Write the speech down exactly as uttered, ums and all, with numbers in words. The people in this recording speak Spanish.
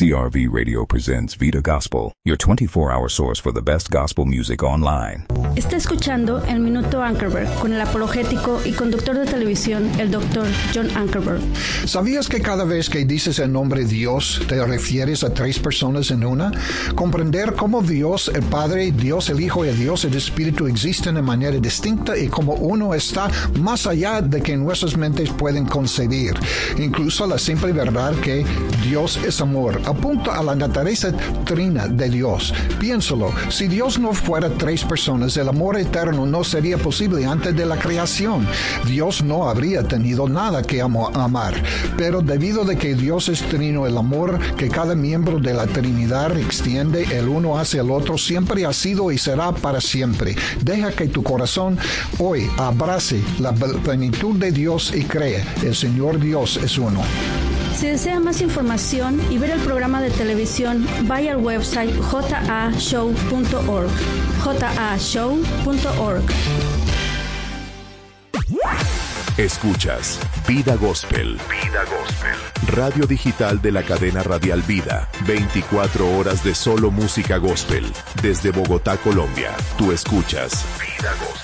C R V Radio presents Vida Gospel, your twenty-four hour source for the best gospel music online. Está escuchando El Minuto Ankerberg con el apologético y conductor de televisión, el doctor John Ankerberg. ¿Sabías que cada vez que dices el nombre Dios te refieres a tres personas en una? Comprender cómo Dios el Padre, Dios el Hijo y Dios el Espíritu existen de manera distinta y cómo uno está más allá de que nuestras mentes pueden concebir. Incluso la simple verdad que Dios es amor apunta a la naturaleza trina de Dios. Piénsalo, si Dios no fuera tres personas, el amor eterno no sería posible antes de la creación. Dios no habría tenido nada que amo, amar. Pero debido a que Dios es trino, el amor que cada miembro de la Trinidad extiende el uno hacia el otro siempre ha sido y será para siempre. Deja que tu corazón hoy abrace la plenitud de Dios y cree, el Señor Dios es uno. Si desea más información y ver el programa de televisión, vaya al website j a show punto org. j a show punto org. Escuchas Vida Gospel. Vida Gospel. Radio digital de la cadena radial Vida. veinticuatro horas de solo música gospel. Desde Bogotá, Colombia. Tú escuchas Vida Gospel.